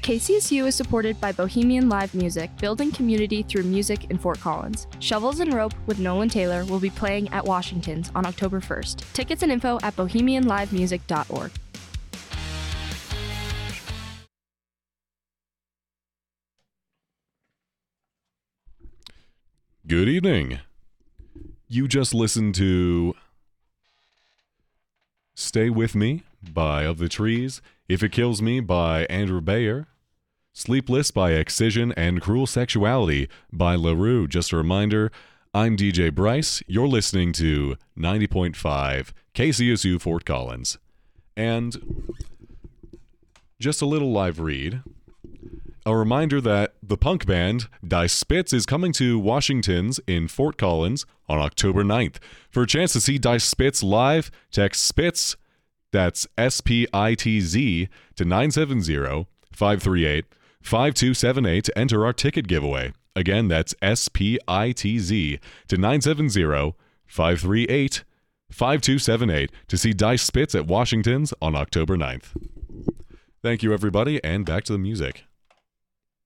KCSU is supported by Bohemian Live Music, building community through music in Fort Collins. Shovels and Rope with Nolan Taylor will be playing at Washington's on October 1st. Tickets and info at bohemianlivemusic.org. Good evening. You just listened to Stay With Me by Of the Trees, If It Kills Me by Andrew Bayer, Sleepless by Excision, and Cruel Sexuality by LaRue. Just a reminder, I'm DJ Bryce. You're listening to 90.5 KCSU Fort Collins. And just a little live read. A reminder that the punk band Die Spitz is coming to Washington's in Fort Collins on October 9th. For a chance to see Die Spitz live, text SPITZ, that's SPITZ, to 970-538-5278 to enter our ticket giveaway. Again, that's SPITZ to 970-538-5278 to see Die Spitz at Washington's on October 9th. Thank you, everybody, and back to the music.